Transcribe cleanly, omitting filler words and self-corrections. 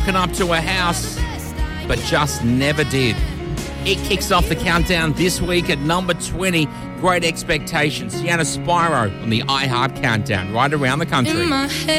up to a house, but just never did. It kicks off the countdown this week at number 20. Great Expectations. Sienna Spyro on the iHeart Countdown right around the country. In my head.